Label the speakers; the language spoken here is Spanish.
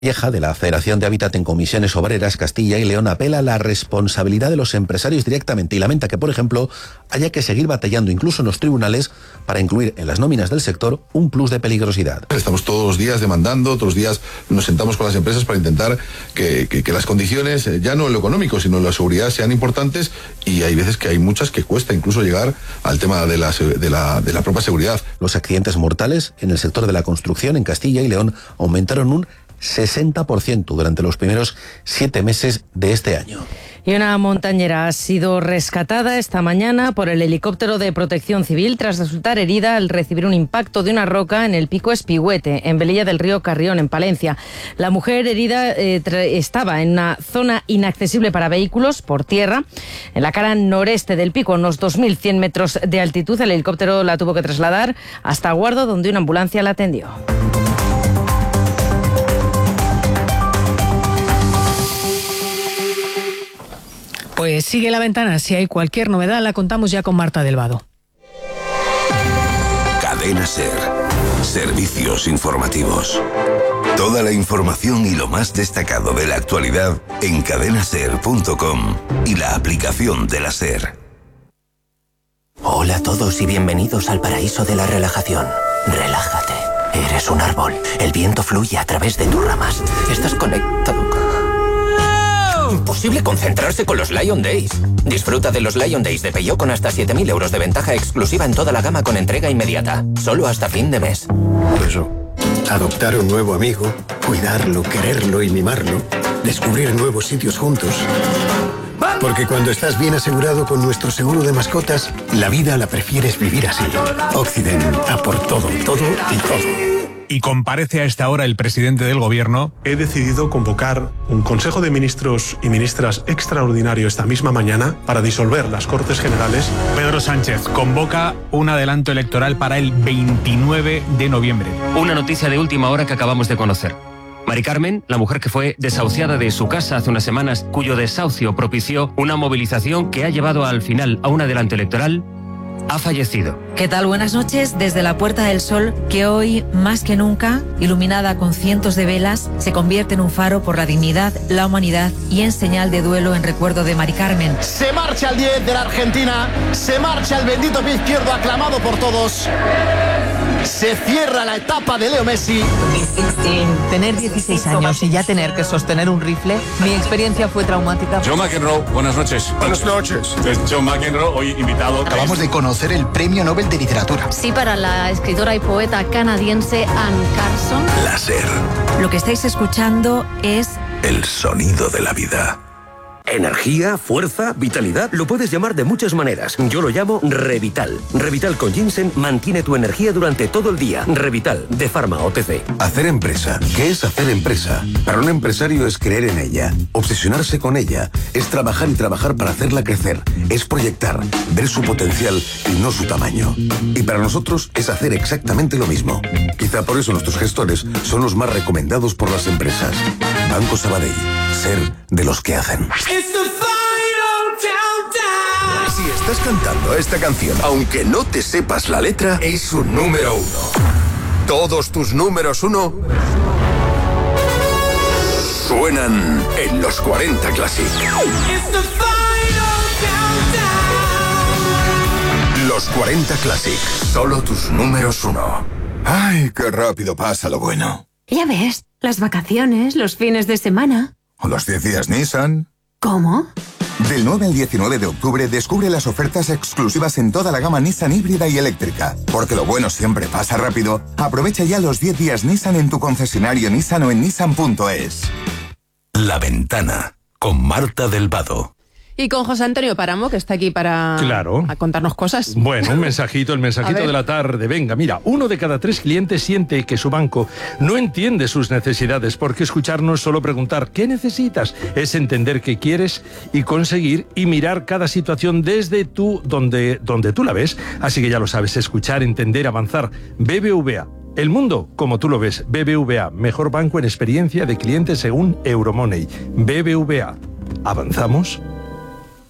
Speaker 1: Vieja de la Federación de Hábitat en Comisiones Obreras Castilla y León apela a la responsabilidad de los empresarios directamente y lamenta que, por ejemplo, haya que seguir batallando incluso en los tribunales para incluir en las nóminas del sector un plus de peligrosidad.
Speaker 2: Estamos todos los días demandando, todos los días nos sentamos con las empresas para intentar que las condiciones, ya no en lo económico, sino en la seguridad, sean importantes, y hay veces que hay muchas que cuesta incluso llegar al tema de la propia seguridad.
Speaker 1: Los accidentes mortales en el sector de la construcción en Castilla y León aumentaron un 60% durante los primeros 7 meses de este año.
Speaker 3: Y una montañera ha sido rescatada esta mañana por el helicóptero de Protección Civil tras resultar herida al recibir un impacto de una roca en el Pico Espigüete, en Velilla del Río Carrión, en Palencia. La mujer herida estaba en una zona inaccesible para vehículos por tierra, en la cara noreste del pico, a unos 2.100 metros de altitud. El helicóptero la tuvo que trasladar hasta Guardo, donde una ambulancia la atendió.
Speaker 4: Pues sigue La Ventana. Si hay cualquier novedad, la contamos ya con Marta del Vado.
Speaker 5: Cadena SER. Servicios informativos. Toda la información y lo más destacado de la actualidad en cadenaser.com y la aplicación de la SER.
Speaker 6: Hola a todos y bienvenidos al paraíso de la relajación. Relájate. Eres un árbol. El viento fluye a través de tus ramas. Estás conectado. Imposible concentrarse con los Lion Days. Disfruta de los Lion Days de Peugeot con hasta 7.000 euros de ventaja exclusiva en toda la gama con entrega inmediata. Solo hasta fin de mes.
Speaker 7: Eso. Adoptar un nuevo amigo, cuidarlo, quererlo y mimarlo. Descubrir nuevos sitios juntos. Porque cuando estás bien asegurado con nuestro seguro de mascotas, la vida la prefieres vivir así. Occident, a por todo, todo y todo.
Speaker 8: Y comparece a esta hora el presidente del Gobierno.
Speaker 9: He decidido convocar un Consejo de Ministros y Ministras extraordinario esta misma mañana para disolver las Cortes Generales.
Speaker 8: Pedro Sánchez convoca un adelanto electoral para el 29 de noviembre.
Speaker 10: Una noticia de última hora que acabamos de conocer. Mari Carmen, la mujer que fue desahuciada de su casa hace unas semanas, cuyo desahucio propició una movilización que ha llevado al final a un adelanto electoral, ha fallecido.
Speaker 11: ¿Qué tal? Buenas noches. Desde la Puerta del Sol, que hoy, más que nunca, iluminada con cientos de velas, se convierte en un faro por la dignidad, la humanidad y en señal de duelo en recuerdo de Mari Carmen.
Speaker 12: Se marcha el 10 de la Argentina, se marcha el bendito pie izquierdo aclamado por todos. Se cierra la etapa de Leo Messi.
Speaker 13: Tener 16 años y ya tener que sostener un rifle, mi experiencia fue traumática.
Speaker 14: Joe McEnroe, buenas noches.
Speaker 15: Buenas noches.
Speaker 14: Joe McEnroe, hoy invitado.
Speaker 15: Acabamos de conocer el Premio Nobel de Literatura.
Speaker 16: Sí, para la escritora y poeta canadiense Anne Carson.
Speaker 5: La SER.
Speaker 11: Lo que estáis escuchando es
Speaker 5: El sonido de la vida.
Speaker 17: Energía, fuerza, vitalidad, lo puedes llamar de muchas maneras. Yo lo llamo Revital. Revital con ginseng mantiene tu energía durante todo el día. Revital, de Pharma OTC.
Speaker 5: Hacer empresa. ¿Qué es hacer empresa? Para un empresario es creer en ella, obsesionarse con ella, es trabajar y trabajar para hacerla crecer, es proyectar, ver su potencial y no su tamaño. Y para nosotros es hacer exactamente lo mismo. Quizá por eso nuestros gestores son los más recomendados por las empresas. Banco Sabadell. Ser de los que hacen. Si estás cantando esta canción, aunque no te sepas la letra, es su número 1. Todos tus números 1 suenan en los 40 Classic. Los 40 Classic, solo tus números 1. Ay, qué rápido pasa lo bueno.
Speaker 18: Ya ves, las vacaciones, los fines de semana.
Speaker 5: ¿O los 10 días Nissan?
Speaker 18: ¿Cómo?
Speaker 5: Del 9 al 19 de octubre descubre las ofertas exclusivas en toda la gama Nissan híbrida y eléctrica. Porque lo bueno siempre pasa rápido. Aprovecha ya los 10 días Nissan en tu concesionario Nissan o en nissan.es. La Ventana, con Marta del Vado.
Speaker 19: Y con José Antonio Páramo, que está aquí para contarnos cosas.
Speaker 20: Bueno, el mensajito de la tarde. Venga, mira, 1 de cada 3 clientes siente que su banco no entiende sus necesidades, porque escucharnos solo preguntar ¿qué necesitas? Es entender qué quieres y conseguir y mirar cada situación desde donde tú la ves. Así que ya lo sabes, escuchar, entender, avanzar. BBVA. El mundo como tú lo ves. BBVA, mejor banco en experiencia de clientes según Euromoney. BBVA. ¿Avanzamos?